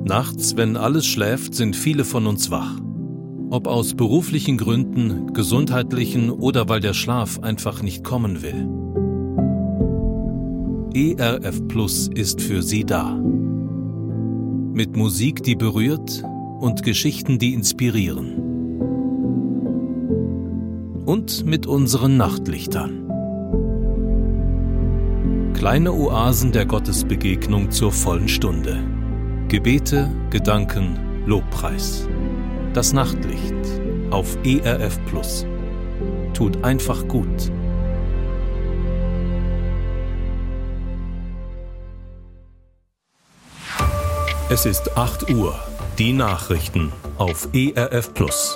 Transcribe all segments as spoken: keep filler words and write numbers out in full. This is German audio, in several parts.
Nachts, wenn alles schläft, sind viele von uns wach. Ob aus beruflichen Gründen, gesundheitlichen oder weil der Schlaf einfach nicht kommen will. E R F Plus ist für Sie da. Mit Musik, die berührt und Geschichten, die inspirieren. Und mit unseren Nachtlichtern. Kleine Oasen der Gottesbegegnung zur vollen Stunde. Gebete, Gedanken, Lobpreis. Das Nachtlicht auf E R F Plus. Tut einfach gut. Es ist acht Uhr. Die Nachrichten auf E R F Plus.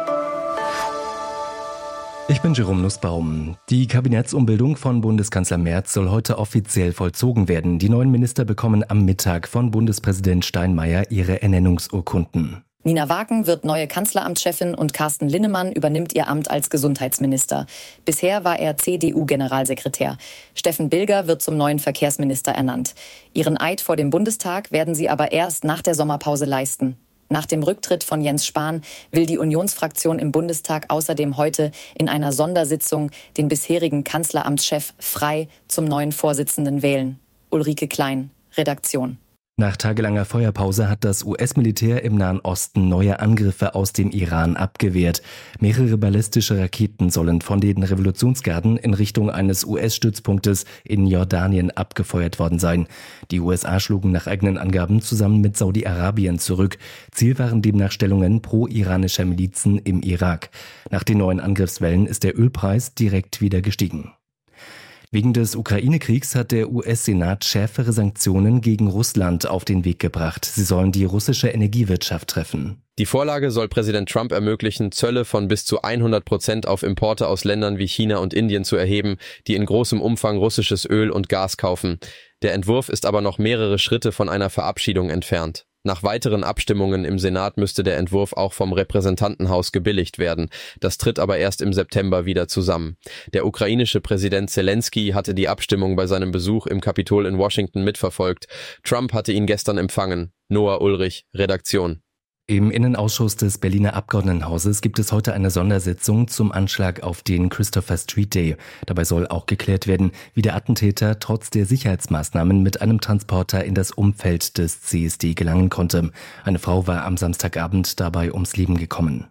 Ich bin Jerome Nussbaum. Die Kabinettsumbildung von Bundeskanzler Merz soll heute offiziell vollzogen werden. Die neuen Minister bekommen am Mittag von Bundespräsident Steinmeier ihre Ernennungsurkunden. Nina Waken wird neue Kanzleramtschefin und Carsten Linnemann übernimmt ihr Amt als Gesundheitsminister. Bisher war er C D U-Generalsekretär. Steffen Bilger wird zum neuen Verkehrsminister ernannt. Ihren Eid vor dem Bundestag werden sie aber erst nach der Sommerpause leisten. Nach dem Rücktritt von Jens Spahn will die Unionsfraktion im Bundestag außerdem heute in einer Sondersitzung den bisherigen Kanzleramtschef frei zum neuen Vorsitzenden wählen. Ulrike Klein, Redaktion. Nach tagelanger Feuerpause hat das U S-Militär im Nahen Osten neue Angriffe aus dem Iran abgewehrt. Mehrere ballistische Raketen sollen von den Revolutionsgarden in Richtung eines U S-Stützpunktes in Jordanien abgefeuert worden sein. Die U S A schlugen nach eigenen Angaben zusammen mit Saudi-Arabien zurück. Ziel waren demnach Stellungen pro-iranischer Milizen im Irak. Nach den neuen Angriffswellen ist der Ölpreis direkt wieder gestiegen. Wegen des Ukraine-Kriegs hat der U S-Senat schärfere Sanktionen gegen Russland auf den Weg gebracht. Sie sollen die russische Energiewirtschaft treffen. Die Vorlage soll Präsident Trump ermöglichen, Zölle von bis zu hundert Prozent auf Importe aus Ländern wie China und Indien zu erheben, die in großem Umfang russisches Öl und Gas kaufen. Der Entwurf ist aber noch mehrere Schritte von einer Verabschiedung entfernt. Nach weiteren Abstimmungen im Senat müsste der Entwurf auch vom Repräsentantenhaus gebilligt werden. Das tritt aber erst im September wieder zusammen. Der ukrainische Präsident Zelensky hatte die Abstimmung bei seinem Besuch im Kapitol in Washington mitverfolgt. Trump hatte ihn gestern empfangen. Noah Ulrich, Redaktion. Im Innenausschuss des Berliner Abgeordnetenhauses gibt es heute eine Sondersitzung zum Anschlag auf den Christopher Street Day. Dabei soll auch geklärt werden, wie der Attentäter trotz der Sicherheitsmaßnahmen mit einem Transporter in das Umfeld des C S D gelangen konnte. Eine Frau war am Samstagabend dabei ums Leben gekommen.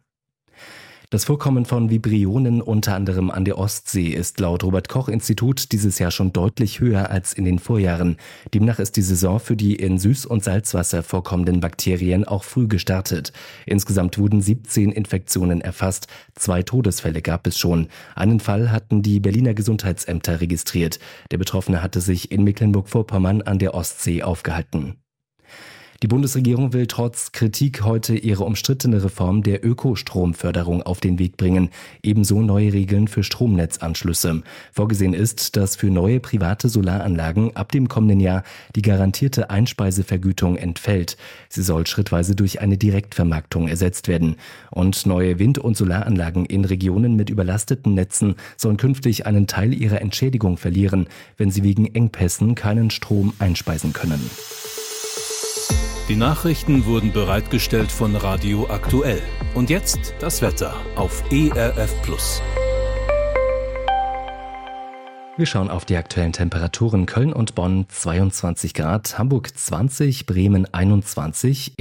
Das Vorkommen von Vibrionen unter anderem an der Ostsee ist laut Robert-Koch-Institut dieses Jahr schon deutlich höher als in den Vorjahren. Demnach ist die Saison für die in Süß- und Salzwasser vorkommenden Bakterien auch früh gestartet. Insgesamt wurden siebzehn Infektionen erfasst, zwei Todesfälle gab es schon. Einen Fall hatten die Berliner Gesundheitsämter registriert. Der Betroffene hatte sich in Mecklenburg-Vorpommern an der Ostsee aufgehalten. Die Bundesregierung will trotz Kritik heute ihre umstrittene Reform der Ökostromförderung auf den Weg bringen, ebenso neue Regeln für Stromnetzanschlüsse. Vorgesehen ist, dass für neue private Solaranlagen ab dem kommenden Jahr die garantierte Einspeisevergütung entfällt. Sie soll schrittweise durch eine Direktvermarktung ersetzt werden. Und neue Wind- und Solaranlagen in Regionen mit überlasteten Netzen sollen künftig einen Teil ihrer Entschädigung verlieren, wenn sie wegen Engpässen keinen Strom einspeisen können. Die Nachrichten wurden bereitgestellt von Radio Aktuell. Und jetzt das Wetter auf E R F Plus. Wir schauen auf die aktuellen Temperaturen. Köln und Bonn zweiundzwanzig Grad, Hamburg zwanzig, Bremen einundzwanzig.